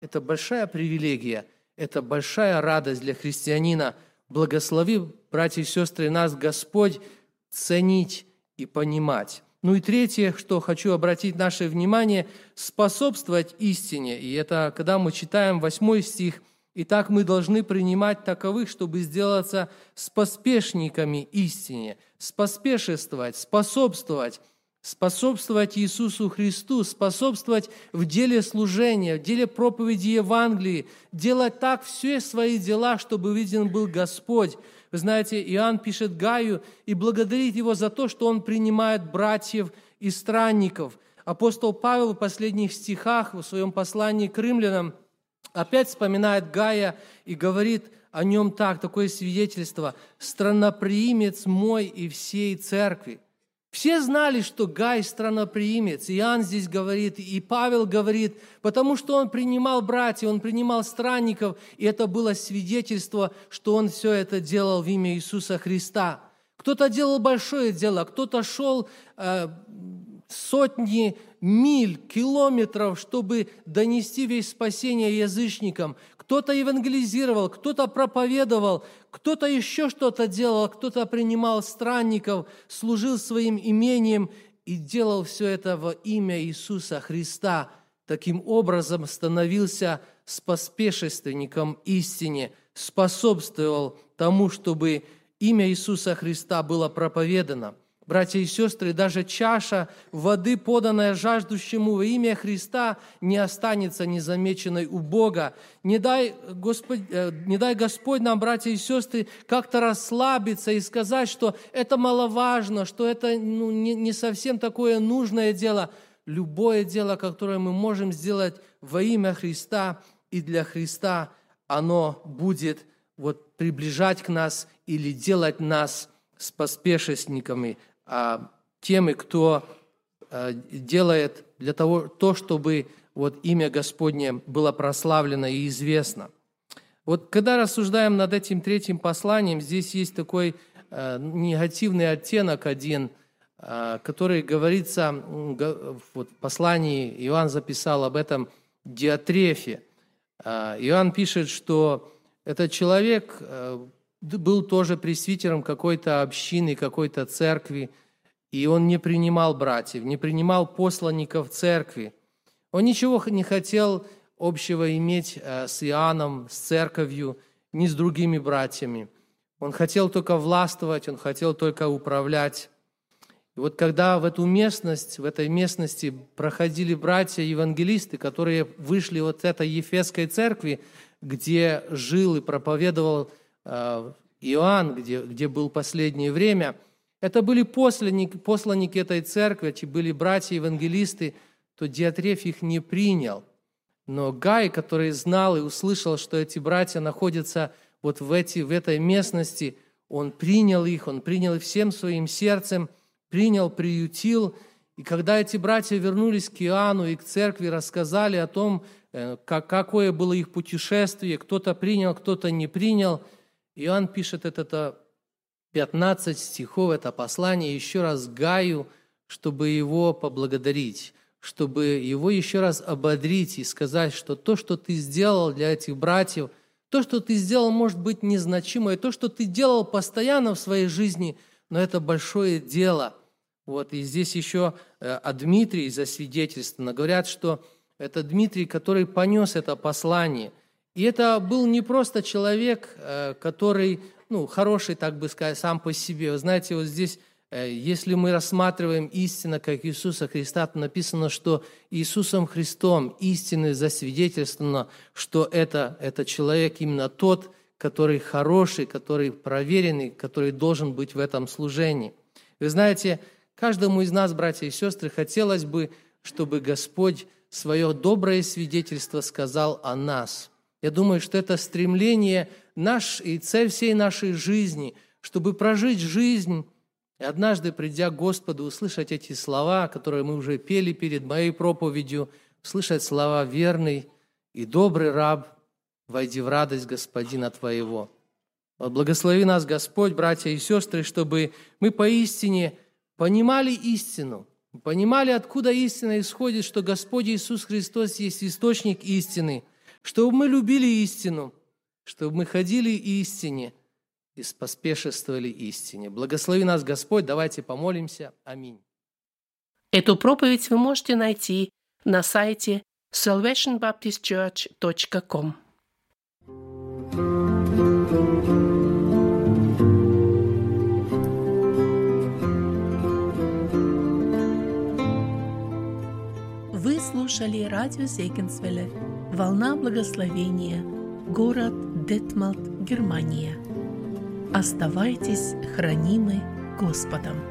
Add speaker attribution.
Speaker 1: Это большая привилегия, это большая радость для христианина. Благослови, братья и сестры, нас Господь ценить и понимать. Ну и третье, что хочу обратить наше внимание, способствовать истине. И это, когда мы читаем 8 стих, «Итак, мы должны принимать таковых, чтобы сделаться споспешниками истине». Споспешествовать, способствовать Иисусу Христу, способствовать в деле служения, в деле проповеди Евангелия, делать так все свои дела, чтобы виден был Господь. Вы знаете, Иоанн пишет Гаю и благодарит его за то, что он принимает братьев и странников. Апостол Павел в последних стихах в своем послании к римлянам опять вспоминает Гая и говорит о нем так, такое свидетельство: «Странноприимец мой и всей церкви». Все знали, что Гай странноприимец. Иоанн здесь говорит, и Павел говорит, потому что он принимал братьев, он принимал странников, и это было свидетельство, что он все это делал в имя Иисуса Христа. Кто-то делал большое дело, кто-то шел сотни миль, километров, чтобы донести весть спасения язычникам. Кто-то евангелизировал, кто-то проповедовал, кто-то еще что-то делал, кто-то принимал странников, служил своим имением и делал все это во имя Иисуса Христа. Таким образом становился споспешественником истине, способствовал тому, чтобы имя Иисуса Христа было проповедано. Братья и сестры, даже чаша воды, поданная жаждущему во имя Христа, не останется незамеченной у Бога. Не дай Господь нам, братья и сестры, как-то расслабиться и сказать, что это маловажно, что это не совсем такое нужное дело. Любое дело, которое мы можем сделать во имя Христа и для Христа, оно будет приближать к нас или делать нас споспешественниками, теми, кто делает для того, чтобы имя Господне было прославлено и известно. Когда рассуждаем над этим третьим посланием, здесь есть такой негативный оттенок один, который говорится в послании, Иоанн записал об этом, Диотрефе. Иоанн пишет, что этот человек был тоже пресвитером какой-то общины, какой-то церкви, и он не принимал братьев, не принимал посланников церкви. Он ничего не хотел общего иметь с Иоанном, с церковью, ни с другими братьями. Он хотел только властвовать, он хотел только управлять. И когда в этой местности проходили братья-евангелисты, которые вышли от этой Ефесской церкви, где жил и проповедовал Иоанн, где был последнее время, это были посланники этой церкви, эти были братья-евангелисты, то Диотреф их не принял. Но Гай, который знал и услышал, что эти братья находятся в этой местности, он принял их всем своим сердцем, приютил. И когда эти братья вернулись к Иоанну и к церкви, рассказали о том, какое было их путешествие, кто-то принял, кто-то не принял, Иоанн пишет 15 стихов, это послание еще раз Гаю, чтобы его поблагодарить, чтобы его еще раз ободрить и сказать, что то, что ты сделал для этих братьев, то, что ты сделал, может быть незначимое, то, что ты делал постоянно в своей жизни, но это большое дело. И здесь еще о Дмитрии засвидетельствовано. Говорят, что это Дмитрий, который понес это послание. И это был не просто человек, который, хороший, так бы сказать, сам по себе. Вы знаете, здесь, если мы рассматриваем истину, как Иисуса Христа, то написано, что Иисусом Христом истинно засвидетельствовано, что это человек именно тот, который хороший, который проверенный, который должен быть в этом служении. Вы знаете, каждому из нас, братья и сестры, хотелось бы, чтобы Господь свое доброе свидетельство сказал о нас. Я думаю, что это стремление и цель всей нашей жизни, чтобы прожить жизнь и однажды, придя к Господу, услышать эти слова, которые мы уже пели перед моей проповедью, услышать слова «Верный и добрый раб, войди в радость Господина твоего». Благослови нас, Господь, братья и сестры, чтобы мы поистине понимали истину, понимали, откуда истина исходит, что Господь Иисус Христос есть источник истины, чтобы мы любили истину, чтобы мы ходили истине и споспешествовали истине. Благослови нас, Господь, давайте помолимся. Аминь.
Speaker 2: Эту проповедь вы можете найти на сайте salvationbaptistchurch.com. Вы слушали радио Зегенсвелле «Волна благословения», город Детмалт, Германия. Оставайтесь хранимы Господом.